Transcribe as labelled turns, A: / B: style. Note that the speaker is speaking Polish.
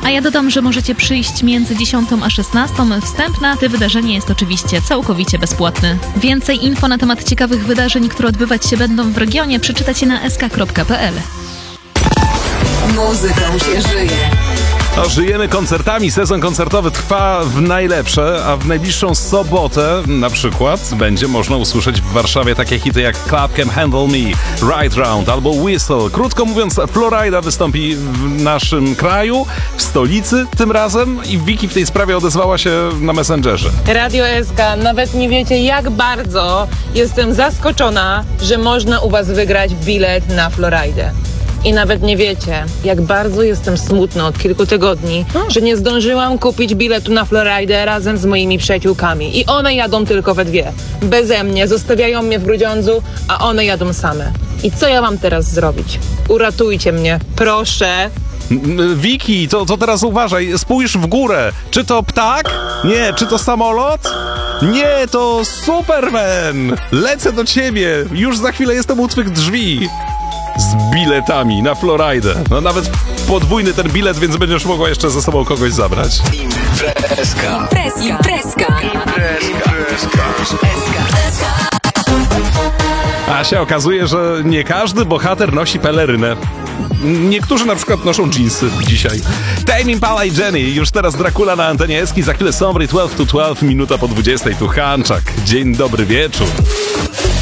A: A ja dodam, że możecie przyjść między 10 a 16. Wstęp na te wydarzenie jest oczywiście całkowicie bezpłatny. Więcej info na temat ciekawych wydarzeń, które odbywać się będą w regionie, przeczytacie na sk.pl.
B: Muzyką się żyje.
C: No, żyjemy koncertami, sezon koncertowy trwa w najlepsze, a w najbliższą sobotę na przykład będzie można usłyszeć w Warszawie takie hity jak Club Can Handle Me, Ride Round albo Whistle. Krótko mówiąc, Florida wystąpi w naszym kraju, w stolicy tym razem i Wiki w tej sprawie odezwała się na Messengerze.
D: Radio SK, nawet nie wiecie, jak bardzo jestem zaskoczona, że można u was wygrać bilet na Floridę. I nawet nie wiecie, jak bardzo jestem smutna od kilku tygodni, że nie zdążyłam kupić biletu na Floridę razem z moimi przyjaciółkami. I one jadą tylko we dwie. Beze mnie, zostawiają mnie w Grudziądzu, a one jadą same. I co ja mam teraz zrobić? Uratujcie mnie, proszę.
C: Wiki, to teraz uważaj, spójrz w górę. Czy to ptak? Nie. Czy to samolot? Nie, to Superman! Lecę do ciebie, już za chwilę jestem u twych drzwi. Z biletami na Floridę. No nawet podwójny ten bilet, więc będziesz mogła jeszcze ze sobą kogoś zabrać.
B: Imprezka.
C: A się okazuje, że nie każdy bohater nosi pelerynę. Niektórzy na przykład noszą dżinsy dzisiaj. Tame Impala i Jenny. Już teraz Dracula na antenie Eski. Za chwilę Sombry 12 to 12, minuta po 20. Tu Hanczak. Dzień dobry wieczór.